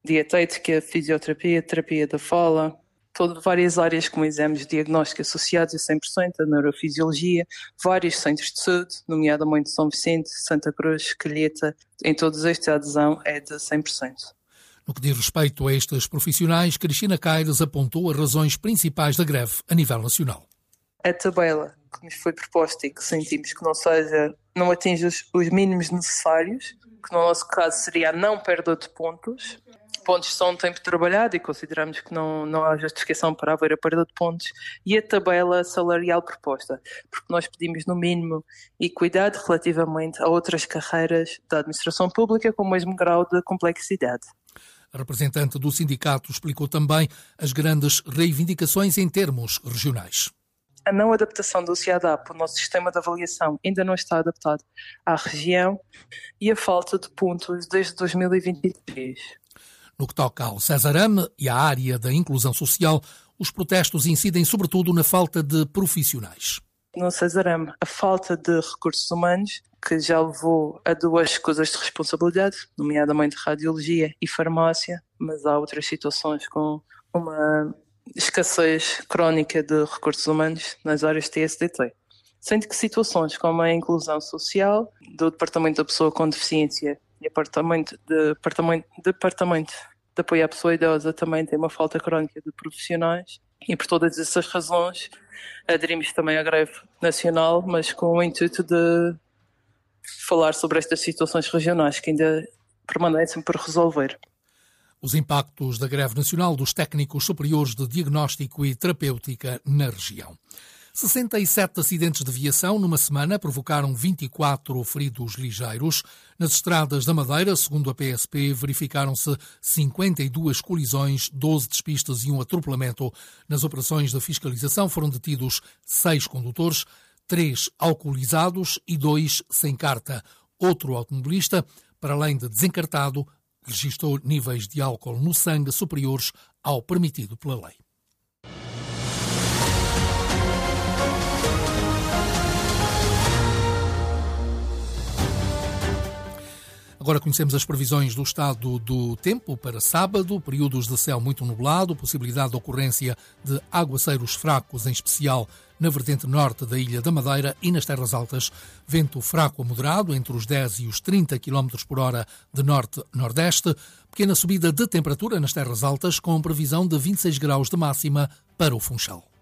dietética, fisioterapia, terapia da fala, várias áreas como exames de diagnóstico associados a 100%, a neurofisiologia, vários centros de saúde, nomeadamente São Vicente, Santa Cruz, Calheta, em todos estes a adesão é de 100%. No que diz respeito a estes profissionais, Cristina Caires apontou as razões principais da greve a nível nacional. A tabela que nos foi proposta e que sentimos que não atinge os mínimos necessários, que no nosso caso seria a não perda de pontos são tempo trabalhado e consideramos que não há justificação para haver a perda de pontos, e a tabela salarial proposta, porque nós pedimos no mínimo equidade relativamente a outras carreiras da administração pública com o mesmo grau de complexidade. A representante do sindicato explicou também as grandes reivindicações em termos regionais. A não adaptação do CIADAP, o nosso sistema de avaliação, ainda não está adaptado à região, e a falta de pontos desde 2023. No que toca ao Cesarame e à área da inclusão social, os protestos incidem sobretudo na falta de profissionais. No Cesarame, a falta de recursos humanos, que já levou a 2 escusas de responsabilidade, nomeadamente radiologia e farmácia, mas há outras situações com uma escassez crónica de recursos humanos nas áreas de TSDT. Sendo que situações como a inclusão social, do Departamento da Pessoa com Deficiência e Departamento de Apoio à Pessoa Idosa também tem uma falta crónica de profissionais, e por todas essas razões aderimos também à greve nacional, mas com o intuito de falar sobre estas situações regionais que ainda permanecem por resolver. Os impactos da greve nacional dos técnicos superiores de diagnóstico e terapêutica na região. 67 acidentes de viação numa semana provocaram 24 feridos ligeiros. Nas estradas da Madeira, segundo a PSP, verificaram-se 52 colisões, 12 despistas e um atropelamento. Nas operações de fiscalização foram detidos 6 condutores, 3 alcoolizados e 2 sem carta. Outro automobilista, para além de desencartado, registrou níveis de álcool no sangue superiores ao permitido pela lei. Agora conhecemos as previsões do estado do tempo para sábado, períodos de céu muito nublado, possibilidade de ocorrência de aguaceiros fracos, em especial na vertente norte da Ilha da Madeira e nas terras altas. Vento fraco a moderado, entre os 10 e os 30 km por hora de norte-nordeste. Pequena subida de temperatura nas terras altas, com previsão de 26 graus de máxima para o Funchal.